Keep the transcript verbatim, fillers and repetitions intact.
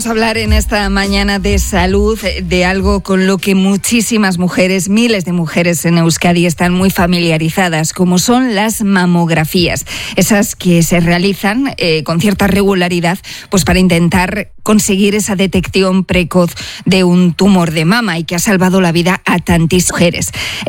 Vamos a hablar en esta mañana de salud, de algo con lo que muchísimas mujeres, miles de mujeres en Euskadi están muy familiarizadas, como son las mamografías, esas que se realizan eh, con cierta regularidad, pues para intentar conseguir esa detección precoz de un tumor de mama y que ha salvado la vida a tantísimas mujeres.